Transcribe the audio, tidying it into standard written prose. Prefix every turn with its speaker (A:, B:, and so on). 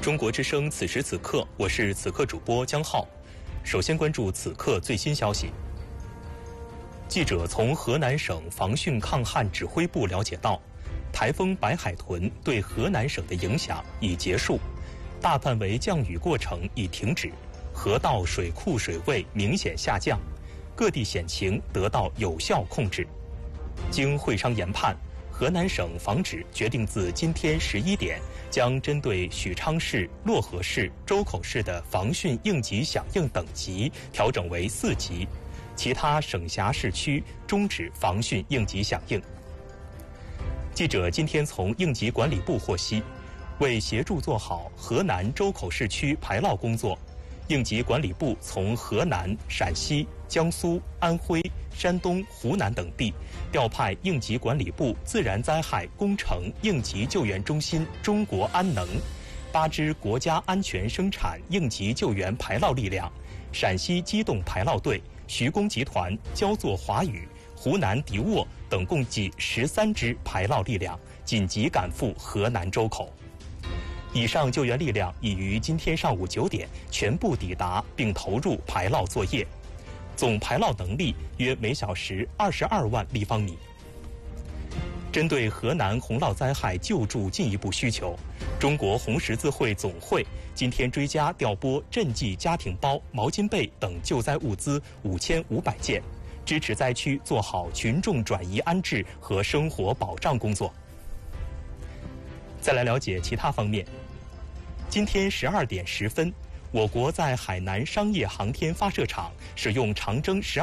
A: 中国之声此时此刻，我是此刻主播江浩。首先关注此刻最新消息。记者从河南省防汛抗旱指挥部了解到，台风白海豚对河南省的影响已结束，大范围降雨过程已停止，河道水库水位明显下降，各地险情得到有效控制。经会商研判，河南省防指决定自今天11点，将针对许昌市、漯河市、周口市的防汛应急响应等级调整为4级，其他省辖市区终止防汛应急响应。记者今天从应急管理部获悉，为协助做好河南周口市区排涝工作，应急管理部从河南、陕西、江苏、安徽、山东、湖南等地调派应急管理部自然灾害工程应急救援中心中国安能8支国家安全生产应急救援排涝力量、陕西机动排涝队、徐工集团、焦作华宇、湖南迪沃等共计13支排涝力量紧急赶赴河南周口。以上救援力量已于今天上午9点全部抵达并投入排涝作业，总排涝能力约每小时22万立方米。针对河南洪涝灾害救助进一步需求，中国红十字会总会今天追加调拨赈济家庭包、毛巾被等救灾物资5500件，支持灾区做好群众转移安置和生活保障工作。再来了解其他方面。今天12点10分，我国在海南商业航天发射场使用长征12